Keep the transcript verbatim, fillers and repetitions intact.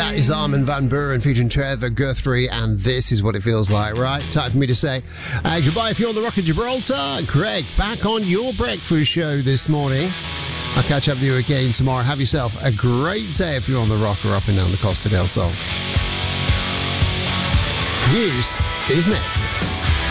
That is Armin van Buuren featuring Trevor Guthrie, and this is what it feels like, right? Time for me to say uh, goodbye if you're on the Rock of Gibraltar. Greg, back on your breakfast show this morning. I'll catch up with you again tomorrow. Have yourself a great day if you're on the Rock or up and down the Costa del Sol. News is next.